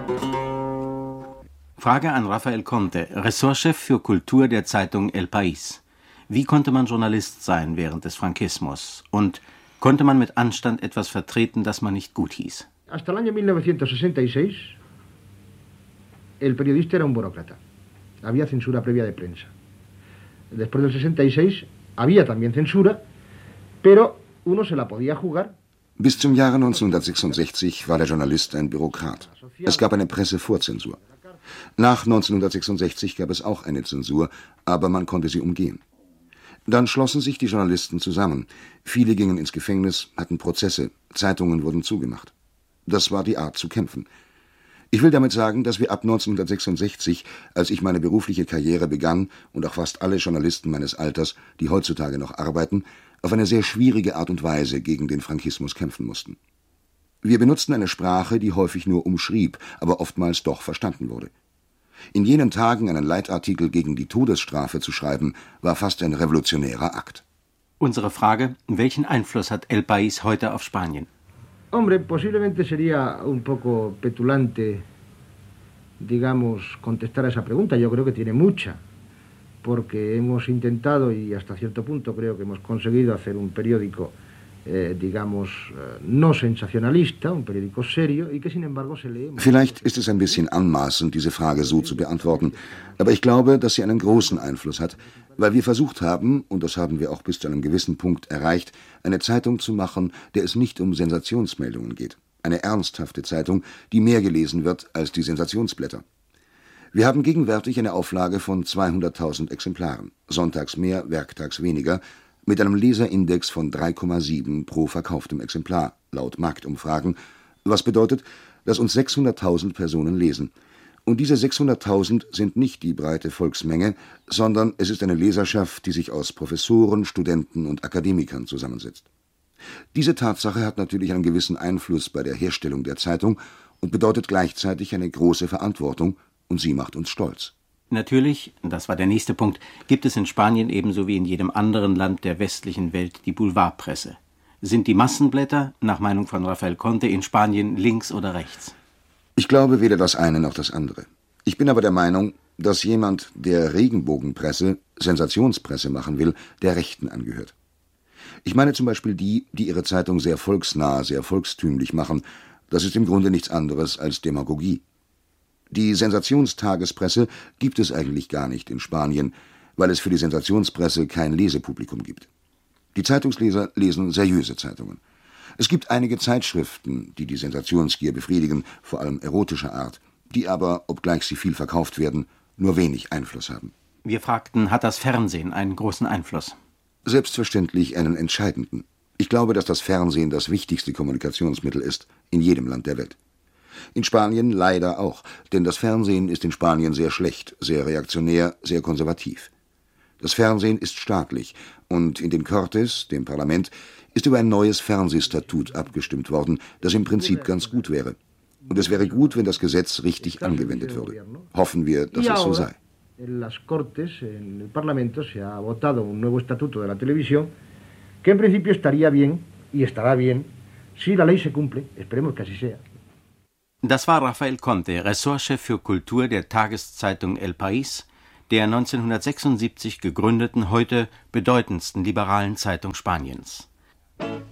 Frage an Rafael Conte, Ressortchef für Kultur der Zeitung El País. Wie konnte man Journalist sein während des Frankismus? Und konnte man mit Anstand etwas vertreten, das man nicht gut hieß? Hasta el año 1966, el periodista era un burócrata. Había censura previa de prensa. Después del 66 había también censura, pero uno se la podía jugar. Bis zum Jahre 1966 war der Journalist ein Bürokrat. Es gab eine Pressevorzensur. Nach 1966 gab es auch eine Zensur, aber man konnte sie umgehen. Dann schlossen sich die Journalisten zusammen. Viele gingen ins Gefängnis, hatten Prozesse, Zeitungen wurden zugemacht. Das war die Art zu kämpfen. Ich will damit sagen, dass wir ab 1966, als ich meine berufliche Karriere begann, und auch fast alle Journalisten meines Alters, die heutzutage noch arbeiten, auf eine sehr schwierige Art und Weise gegen den Frankismus kämpfen mussten. Wir benutzten eine Sprache, die häufig nur umschrieb, aber oftmals doch verstanden wurde. In jenen Tagen einen Leitartikel gegen die Todesstrafe zu schreiben, war fast ein revolutionärer Akt. Unsere Frage, welchen Einfluss hat El País heute auf Spanien? Hombre, posiblemente sería un poco petulante, digamos, contestar a esa pregunta. Yo creo que tiene mucha, porque hemos intentado y hasta cierto punto creo que hemos conseguido hacer un periódico digamos, no sensacionalista, un periódico serio y que sin embargo se lee. Vielleicht ist es ein bisschen anmaßend, diese Frage so zu beantworten, aber ich glaube, dass sie einen großen Einfluss hat, weil wir versucht haben, und das haben wir auch bis zu einem gewissen Punkt erreicht, eine Zeitung zu machen, der es nicht um Sensationsmeldungen geht. Eine ernsthafte Zeitung, die mehr gelesen wird als die Sensationsblätter. Wir haben gegenwärtig eine Auflage von 200.000 Exemplaren, sonntags mehr, werktags weniger, mit einem Leserindex von 3,7 pro verkauftem Exemplar, laut Marktumfragen, was bedeutet, dass uns 600.000 Personen lesen. Und diese 600.000 sind nicht die breite Volksmenge, sondern es ist eine Leserschaft, die sich aus Professoren, Studenten und Akademikern zusammensetzt. Diese Tatsache hat natürlich einen gewissen Einfluss bei der Herstellung der Zeitung und bedeutet gleichzeitig eine große Verantwortung, und sie macht uns stolz. Natürlich, das war der nächste Punkt, gibt es in Spanien ebenso wie in jedem anderen Land der westlichen Welt die Boulevardpresse. Sind die Massenblätter, nach Meinung von Rafael Conte, in Spanien links oder rechts? Ich glaube weder das eine noch das andere. Ich bin aber der Meinung, dass jemand, der Regenbogenpresse, Sensationspresse machen will, der Rechten angehört. Ich meine zum Beispiel die ihre Zeitung sehr volksnah, sehr volkstümlich machen. Das ist im Grunde nichts anderes als Demagogie. Die Sensationstagespresse gibt es eigentlich gar nicht in Spanien, weil es für die Sensationspresse kein Lesepublikum gibt. Die Zeitungsleser lesen seriöse Zeitungen. Es gibt einige Zeitschriften, die die Sensationsgier befriedigen, vor allem erotischer Art, die aber, obgleich sie viel verkauft werden, nur wenig Einfluss haben. Wir fragten, hat das Fernsehen einen großen Einfluss? Selbstverständlich einen entscheidenden. Ich glaube, dass das Fernsehen das wichtigste Kommunikationsmittel ist, in jedem Land der Welt. In Spanien leider auch, denn das Fernsehen ist in Spanien sehr schlecht, sehr reaktionär, sehr konservativ. Das Fernsehen ist staatlich und in den Cortes, dem Parlament, ist über ein neues Fernsehstatut abgestimmt worden, das im Prinzip ganz gut wäre. Und es wäre gut, wenn das Gesetz richtig angewendet würde. Hoffen wir, dass es so sei. En las Cortes, en el Parlamento, se ha votado un nuevo estatuto de la televisión que en principio estaría bien y estará bien si la ley se cumple. Esperemos que así sea. Das war Rafael Conte, Ressortchef für Kultur der Tageszeitung El País, der 1976 gegründeten, heute bedeutendsten liberalen Zeitung Spaniens.